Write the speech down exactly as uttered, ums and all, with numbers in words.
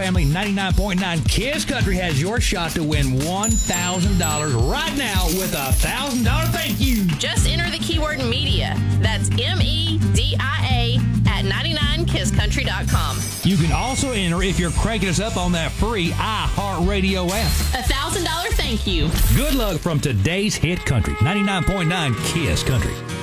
family. ninety-nine point nine Kiss Country has your shot to win one thousand dollars right now with a one thousand dollars thank you. Just enter the keyword media. That's M E D I A at ninety-nine kiss country dot com. You can also enter if you're cranking us up on that free iHeartRadio app. A one thousand dollars thank you. Good luck from today's hit country. ninety-nine point nine Kiss Country.